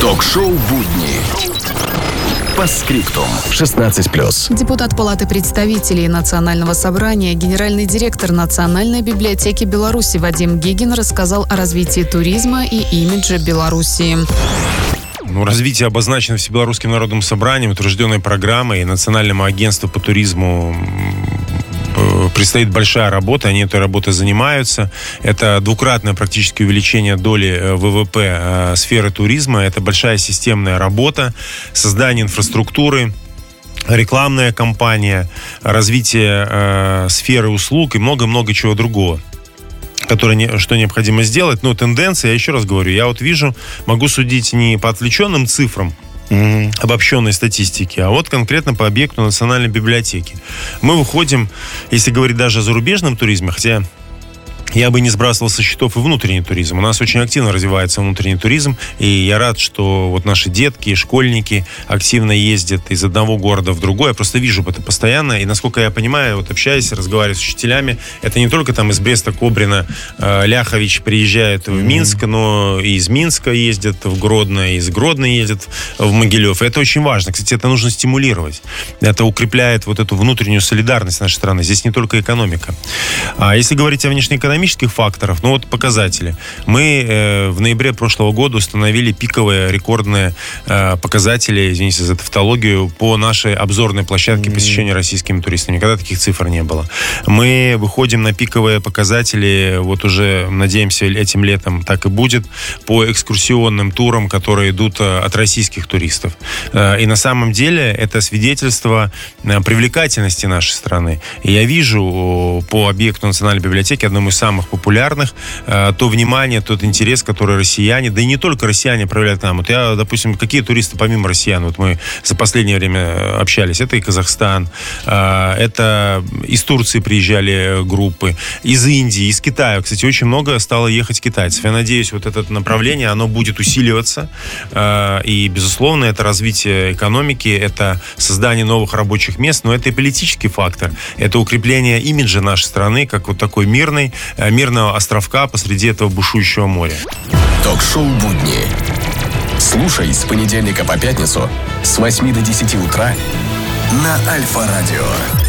Ток-шоу «Будни». По скриптум. 16+. Депутат Палаты представителей Национального собрания, генеральный директор Национальной библиотеки Беларуси Вадим Гигин рассказал о развитии туризма и имидже Беларуси. Развитие обозначено Всебелорусским народным собранием, утвержденной программой, и Национальному агентству по туризму предстоит большая работа, они этой работой занимаются. Это двукратное практически увеличение доли ВВП сферы туризма. Это большая системная работа, создание инфраструктуры, рекламная кампания, развитие сферы услуг и много-много чего другого, что необходимо сделать. Но тенденция, я еще раз говорю, я вижу, могу судить не по отвлеченным цифрам, обобщенной статистики, а конкретно по объекту Национальной библиотеки. Мы выходим, если говорить даже о зарубежном туризме, хотя я бы не сбрасывал со счетов и внутренний туризм. У нас очень активно развивается внутренний туризм, и я рад, что наши детки и школьники активно ездят из одного города в другой. Я просто вижу это постоянно, и, насколько я понимаю, общаясь, разговаривая с учителями, это не только из Бреста, Кобрина, Ляхович приезжает в Минск, но и из Минска ездят в Гродно, и из Гродно ездят в Могилев. И это очень важно. Кстати, это нужно стимулировать. Это укрепляет эту внутреннюю солидарность нашей страны. Здесь не только экономика. А если говорить о внешнеэкономических факторов, показатели. Мы в ноябре прошлого года установили пиковые, рекордные показатели, извините за тавтологию, по нашей обзорной площадке посещения российскими туристами. Никогда таких цифр не было. Мы выходим на пиковые показатели, уже, надеемся, этим летом так и будет, по экскурсионным турам, которые идут от российских туристов. И на самом деле это свидетельство привлекательности нашей страны. И я вижу по объекту Национальной библиотеки, одному из самых популярных, то внимание, тот интерес, который россияне, да и не только россияне проявляют к нам. Допустим, какие туристы помимо россиян, мы за последнее время общались, это и Казахстан, это из Турции приезжали группы, из Индии, из Китая. Кстати, очень много стало ехать китайцев. Я надеюсь, это направление, оно будет усиливаться, и, безусловно, это развитие экономики, это создание новых рабочих мест, но это и политический фактор, это укрепление имиджа нашей страны, как такой мирного островка посреди этого бушующего моря. Ток-шоу «Будни». Слушай с понедельника по пятницу с 8 до 10 утра на Альфа-радио.